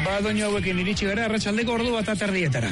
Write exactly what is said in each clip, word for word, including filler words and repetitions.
Ba, doinu hauekin iritsi gara, arratsaldeko ordu bat aterdietara.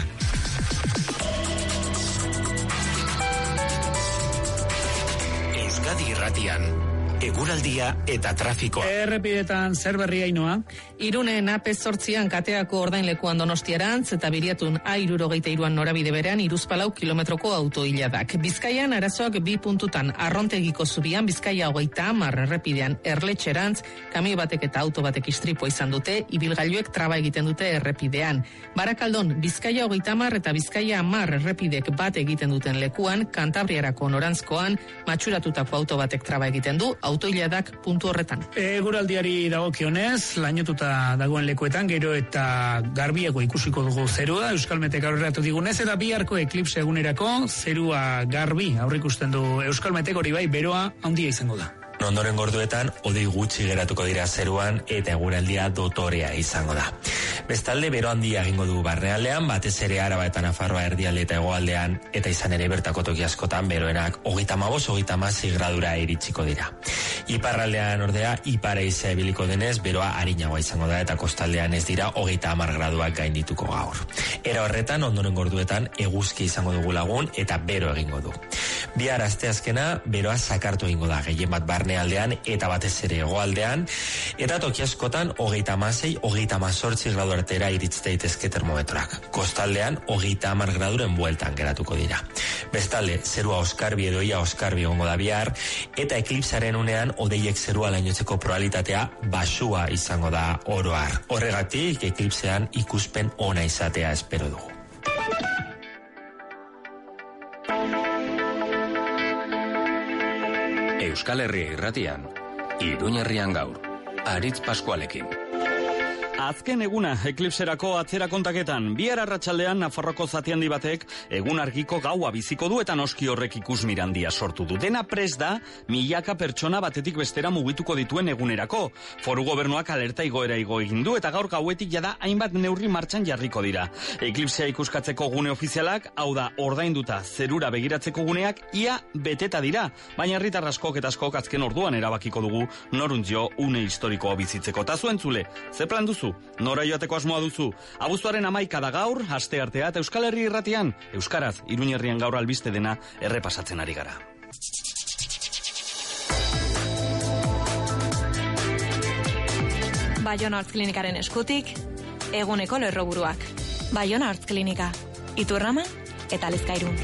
Euskadi Irratian, eguraldia eta trafikoa. Errepidetan zer berria Ainoa? Irunen A P zortzian kateako ordainlekuan Donostiarantz eta Biriatun A hirurogeita hiruan norabide berean hiruzpalau kilometroko autoiladak. Bizkaian arazoak bi puntutan, Arrontegiko zubian Bizkaia hogeita hamar errepidean Erletxerantz, kamio batek eta auto batek istripua izan dute, ibilgailuek traba egiten dute errepidean. Barakaldon, Bizkaia hogeita hamar eta Bizkaia hamar errepidek bat egiten duten lekuan, Kantabriarako norantzkoan, matxuratutako auto batek traba egiten du, autoiladak puntu horretan. Eguraldiari dagokionez, lainotuta dagoen lekuetan, gero eta garbiago ikusiko dugu zerua, Euskalmetek aurreratu digunez, eta biharko eklipse egunerako zerua garbi aurrikusten du Euskalmetek, hori bai, beroa handia izango da. Ondoren gorduetan, hodei gutxi geratuko dira zeruan eta eguraldia dotorea izango da. Bestalde, bero handia egingo du barnealdean, batez ere Araba eta Nafarroa erdialde eta hegoaldean, eta izan ere bertako toki askotan beroenak hogeita hamabost, hogeita hamasei gradura iritsiko dira. Iparraldean ordea, ipar haizea ibiliko denez, beroa arinagoa izango da eta kostaldean ez dira hogeita hamar graduak gaindituko gaur. Era horretan, ondoren gorduetan, eguzki izango dugu lagun eta bero egingo du. Bihar asteazkena, beroa sakartu egingo da, gehien bat barnealdean eta batez ere hegoaldean, eta toki askotan hogeita hamasei, hogeita hamazortzi gradu artera iritz daitezke termometroak. Kostaldean hogeita hamar graduren bueltan geratuko dira. Bestalde, zerua oskarbi edo ia oskarbi egongo da bihar, eta eklipsaren unean hodeiek zerua lainotzeko probabilitatea basua izango da oro har. Horregatik, eklipsean ikuspen ona izatea espero dugu. Euskal Herria Irratian, Iruñerrian gaur, Aritz Paskualekin. Azken eguna eklipserako atzera kontaketan, bihar arratsaldean Nafarroko zati handi batek egun argiko gaua biziko du eta noski horrek ikusmira handia sortu du. Dena prest da, milaka pertsona batetik bestera mugituko dituen egunerako. Foru gobernuak alerta igoera igo egin du eta gaur gauetik jada hainbat neurri martxan jarriko dira. Eklipsea ikuskatzeko gune ofizialak, hau da ordainduta zerura begiratzeko guneak, ia beteta dira. Baina herritar askok eta askok azken orduan erabakiko dugu noruntzo une historikoa bizitzeko. Ta zuen zule, ze plan duzu? Nora joateko asmoa duzu? Abuztuaren hamaika da gaur, aste artea eta Euskal Herri Irratian, euskaraz, Iruñerrian gaur albiste dena errepasatzen ari gara. Baiona Artz Klinikaren eskutik, eguneko lerroburuak. Baiona Artz Klinika, Iturrama eta Lezkairun.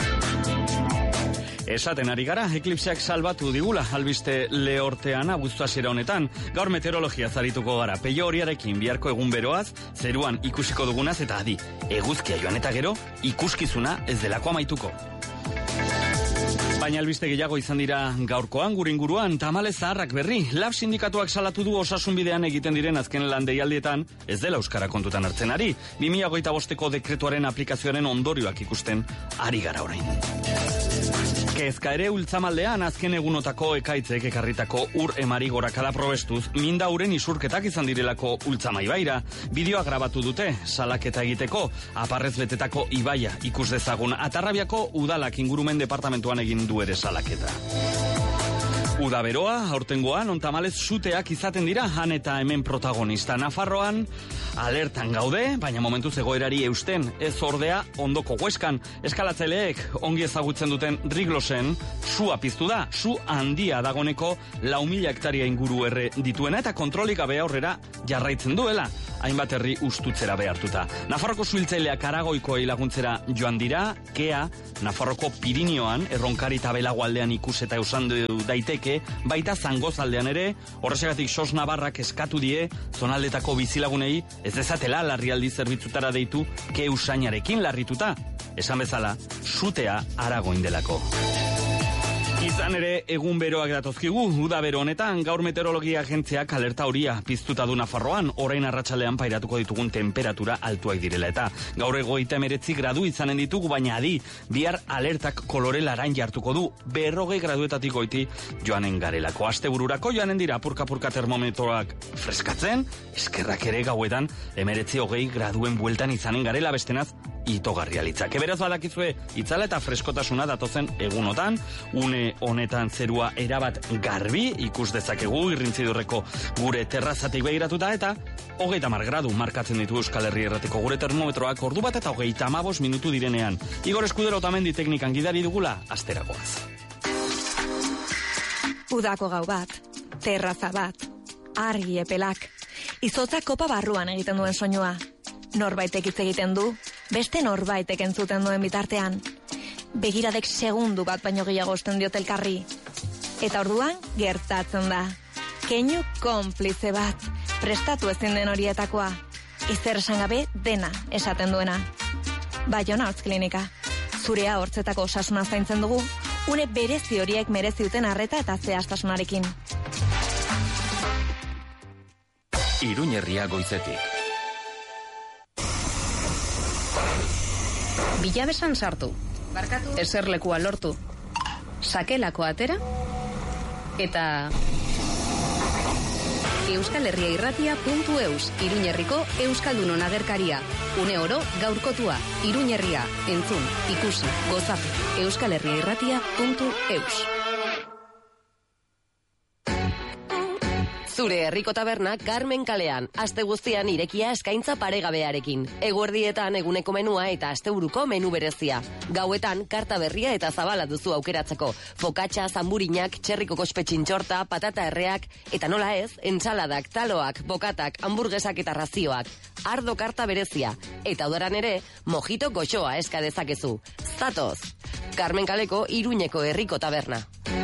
Esaten ari gara, eklipseak salbatu digula albiste lehortean abuztu hasiera honetan. Gaur meteorologia zarituko gara, peio horiarekin biharko egun beroaz, zeruan ikusiko dugunaz eta adi, eguzkia joan eta gero, ikuskizuna ez delako amaituko. Baina albiste gehiago izan dira gaurkoan, gure inguruan, tamalez zaharrak berri. Lab sindikatuak salatu du osasun bidean egiten diren azken lan deialdietan, ez dela euskara kontutan hartzen ari. bi mila hogeita bosteko dekretuaren aplikazioaren ondorioak ikusten ari gara orain. Kezka ere ultzamaldean azken egunotako ekaitzek ekarritako ur emari gorakada probestuz, minda uren isurketak izan direlako ultzamai baira. Bideoa grabatu dute, salaketa egiteko, aparrez betetako ibaia ikus dezagun, Atarrabiako udalak ingurumen departamentuan egin du ere salaketa. Uda beroa, aurtengoan, ontamalez suteak izaten dira, han eta hemen protagonista. Nafarroan, alertan gaude, baina momentuz egoerari eusten, ez ordea ondoko Hueskan. Eskalatzaileek ongi ezagutzen duten Riglosen, sua piztu da, su handia dagoneko lau mila hektaria inguru erre dituena eta kontrolik gabe aurrera jarraitzen duela, hainbat herri ustutzera behartuta. Nafarroko suhiltzaileak Aragoikoei laguntzera joan dira, Kea, Nafarroko Pirinioan, Erronkari eta Belagoaldean ikus eta eusandu daiteke, baita Zangozaldean ere, horrexegatik Sos Navarrak eskatu die, zonaldetako bizilagunei, ez dezatela larrialdi zerbitzutara deitu, ke usainarekin larrituta. Esan bezala, sutea Aragoin delako. Izan ere, egun beroak datozkigu, uda bero honetan, gaur meteorologia agentziak alerta horia piztuta du Nafarroan, orain arratsaldean pairatuko ditugun temperatura altuak direla eta. Gaur egoita emeretzi gradu izanen ditugu, baina adi, bihar alertak kolore laran jartuko du, berrogei graduetatik goiti joanen garelako. Astebururako joanen dira apurka-apurka termometroak freskatzen, eskerrak ere gauetan emeretzi hogei graduen bueltan izanen garela, bestenaz, itogarria litzake. Beraz badakizue itzala eta freskotasuna datozen egunotan, une honetan zerua erabat garbi ikus dezakegu Irrintzidurreko gure terrazatik begiratuta, eta hogeita hamar gradu markatzen ditu Euskal Herri Irratiko gure termometroak ordu bat eta hogeita hamabost minutu direnean. Igor Eskudero Otamendi teknikan gidari dugula, asteragoaz. Udako gau bat, terraza bat, argi epelak, izotza kopa barruan egiten duen soinua. Norbaitek hitz egiten du, beste norbaitek entzuten duen bitartean. Begiradek segundu bat baino gehiago osten diot elkarri. Eta orduan gertatzen da. Keinu konplize bat, prestatu ezin den horietakoa. Ezer esan gabe dena esaten duena. Baiona Hortz Klinika. Zurea hortzetako osasuna zaintzen dugu, une berezi horiek merezi duten arreta eta zehaztasunarekin. Iruñerria goizetik. Bilabesan sartu. Barkatu. Eserlekua lortu. Sakelako atera. Eta Euskal Herria Irratia puntu eus, Iruñerriko Euskaldunon agerkaria. Une oro gaurkotua, Iruñerria, entzun, ikusi, gozatu. Euskal Herria Irratia puntu eus. Zure herriko taberna Carmen kalean, aste guztian irekia eskaintza paregabearekin. Eguerdietan eguneko menua eta asteburuko menu berezia. Gauetan karta berria eta zabala duzu aukeratzeko. Fokatxa, zamburinak, txerriko kospetxintxorta, patata erreak, eta nola ez, entsaladak, taloak, bokatak, hamburguesak eta razioak. Ardo karta berezia. Eta udaran ere, mojito goxoa eska dezakezu. Zatoz! Carmen kaleko Iruñeko herriko taberna.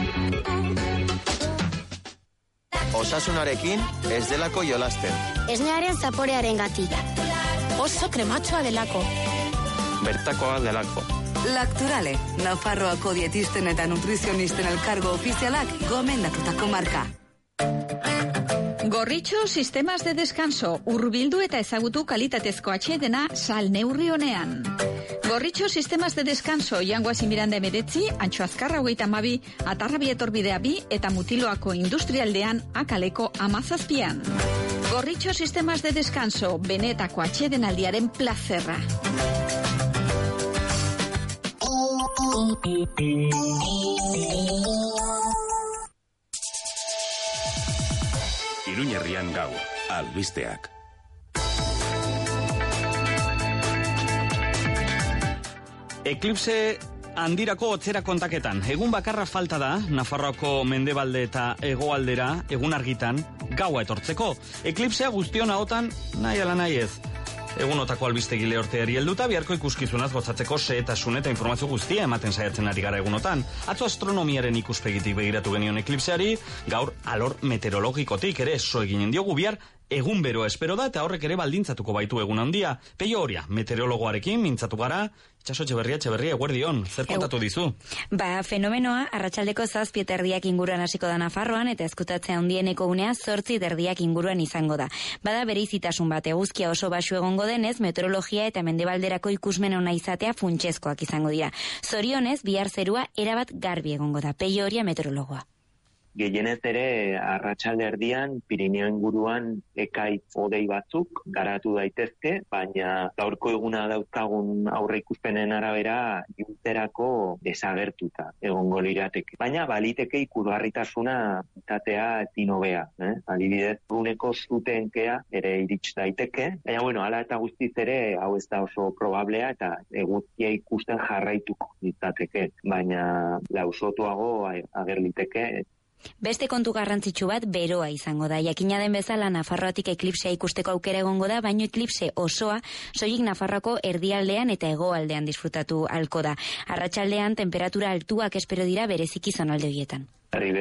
Osasunarekin ez delako jolasten. Esnearen zaporearen gatik. Oso krematxoa delako. Bertakoa delako. Lacturale, Nafarroako dietisten eta nutrizionisten elkargo ofizialak gomendatutako marka. Gorritxo sistemas de descanso, hurbildu eta ezagutu kalitatezko atsedena sal neurri honean. Gorritxo sistemas de descanso, Jangoasi Miranda emeretzi, Antxo Azkarra hogeita hamabi, Atarrabi etorbidea bi eta Mutiloako industrialdean akaleko amazazpian. Gorritxo sistemas de descanso, benetako atsedenaldiaren plazerra. Iruñerrian gaur, albisteak. Eklipse handirako otzera kontaketan. Egun bakarra falta da, Nafarroako mendebalde eta hegoaldera egun argitan gaua etortzeko. Eklipsea guztion ahotan nahi ala nahi ez. Egunotako albistegi lehorteari helduta biharko ikuskizunaz gozatzeko xehetasun eta informazio guztia ematen saiatzen ari gara egunotan. Atzo astronomiaren ikuspegitik begiratu genion eklipseari, gaur alor meteorologikotik ere so eginen diogu bihar egun beroa espero da eta horrek ere baldintzatuko baitu egun handia. Peio Horia, meteorologoarekin mintzatu gara. Itxaso Etxeberria, Etxeberria, eguerdion, zer kontatu dizu? Ba, fenomenoa, arratsaldeko zazpi eta erdiak inguruan hasiko da Nafarroan, eta ezkutatzea handieneko unea zortzi erdiak inguruan izango da. Bada bereizitasun bat, eguzkia oso basu egongo denez, meteorologia eta mendebalderako ikusmen ona izatea funtsezkoak izango dira. Zorionez, bihar zerua erabat garbi egongo da. Peio Horia, meteorologoa. Gehienez ere, arratsalde erdian, Pirineo inguruan ekaitz hodei batzuk garatu daitezke, baina gaurko eguna dauzkagun aurre ikuspenen arabera iluntzerako desagertuta egongo lirateke. Baina baliteke ikusgarritasuna izatea ezin hobea, eh? Adibidez, runeko zutenkea ere irits daiteke, baina bueno, hala eta guztiz ere hau ez da oso probablea eta eguzkia ikusten jarraituko litzateke, baina lausotuago ager liteke. Beste kontu garrantzitsu bat beroa izango da. Jakina den bezala Nafarroatik eklipsea ikusteko aukera egongo da, baino eklipse osoa soilik Nafarroako erdialdean eta hegoaldean disfrutatu halko da. Arratsaldean temperatura altuak espero dira bereziki zonalde horietan.